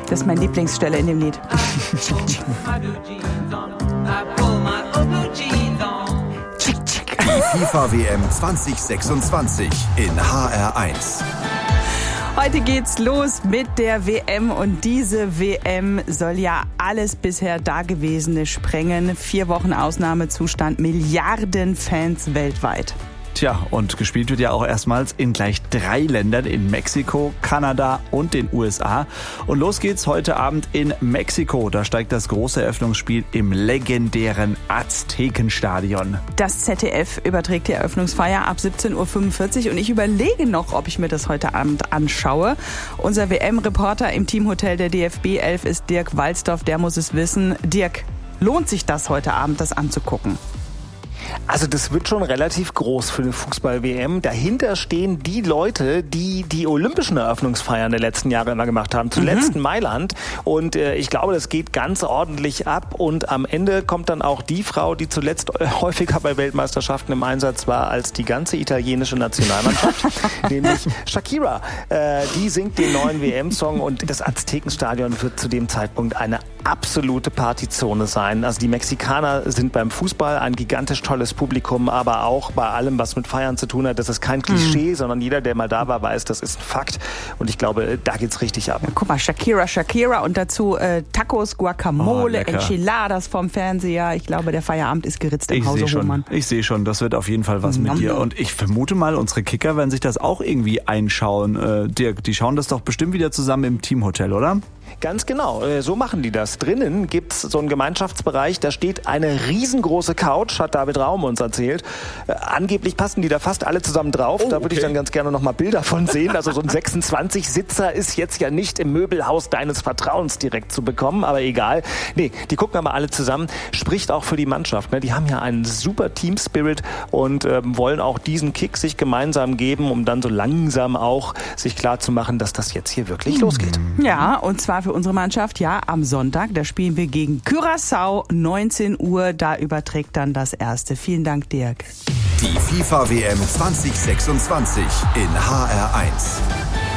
Das ist meine Lieblingsstelle in dem Lied. Die FIFA-WM 2026 in HR1. Heute geht's los mit der WM und diese WM soll ja alles bisher Dagewesene sprengen. 4 Wochen Ausnahmezustand, Milliarden Fans weltweit. Tja, und gespielt wird ja auch erstmals in gleich 3 Ländern, in Mexiko, Kanada und den USA. Und los geht's heute Abend in Mexiko. Da steigt das große Eröffnungsspiel im legendären Aztekenstadion. Das ZDF überträgt die Eröffnungsfeier ab 17.45 Uhr und ich überlege noch, ob ich mir das heute Abend anschaue. Unser WM-Reporter im Teamhotel der DFB 11 ist Dirk Walzdorf, der muss es wissen. Dirk, lohnt sich das heute Abend, das anzugucken? Also das wird schon relativ groß für eine Fußball-WM. Dahinter stehen die Leute, die die olympischen Eröffnungsfeiern der letzten Jahre immer gemacht haben. Zuletzt in Mailand. Und ich glaube, das geht ganz ordentlich ab. Und am Ende kommt dann auch die Frau, die zuletzt häufiger bei Weltmeisterschaften im Einsatz war als die ganze italienische Nationalmannschaft, nämlich Shakira. Die singt den neuen WM-Song und das Aztekenstadion wird zu dem Zeitpunkt eine absolute Partyzone sein. Also die Mexikaner sind beim Fußball ein gigantisch tolles Publikum, aber auch bei allem, was mit Feiern zu tun hat. Das ist kein Klischee, sondern jeder, der mal da war, weiß, das ist ein Fakt. Und ich glaube, da geht's richtig ab. Ja, guck mal, Shakira und dazu Tacos, Guacamole, Enchiladas vom Fernseher. Ich glaube, der Feierabend ist geritzt im Hause Hohmann. Ich sehe schon, das wird auf jeden Fall was mit dir. Und ich vermute mal, unsere Kicker werden sich das auch irgendwie einschauen. Dirk, die schauen das doch bestimmt wieder zusammen im Teamhotel, oder? Ganz genau, so machen die das. Drinnen gibt's so einen Gemeinschaftsbereich, da steht eine riesengroße Couch, hat David Raum uns erzählt. Angeblich passen die da fast alle zusammen drauf. Da würde ich dann ganz gerne noch mal Bilder von sehen. Also so ein 26-Sitzer ist jetzt ja nicht im Möbelhaus deines Vertrauens direkt zu bekommen, aber egal. Nee, die gucken aber alle zusammen. Spricht auch für die Mannschaft. Ne? Die haben ja einen super Team-Spirit und wollen auch diesen Kick sich gemeinsam geben, um dann so langsam auch sich klar zu machen, dass das jetzt hier wirklich losgeht. Ja, und zwar für unsere Mannschaft, ja, am Sonntag. Da spielen wir gegen Curaçao, 19 Uhr. Da überträgt dann das Erste. Vielen Dank, Dirk. Die FIFA-WM 2026 in HR1.